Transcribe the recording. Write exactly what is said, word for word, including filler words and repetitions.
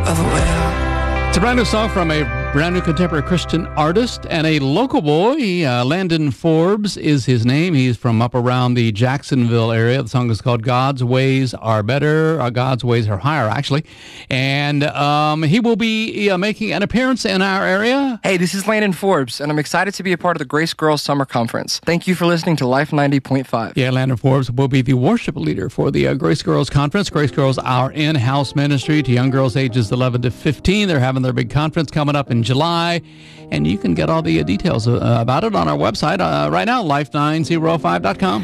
of a whale. It's a brand new song from a brand new contemporary Christian artist and a local boy. Uh, Landon Forbes is his name. He's from up around the Jacksonville area. The song is called God's Ways Are Better, or God's Ways Are Higher, actually. And um, he will be uh, making an appearance in our area. Hey, this is Landon Forbes, and I'm excited to be a part of the Grace Girls Summer Conference. Thank you for listening to Life ninety point five. Yeah, Landon Forbes will be the worship leader for the uh, Grace Girls Conference. Grace Girls, our in-house ministry to young girls ages eleven to fifteen. They're having their big conference coming up in July, and you can get all the uh, details uh, about it on our website uh, right now, life nine oh five dot com.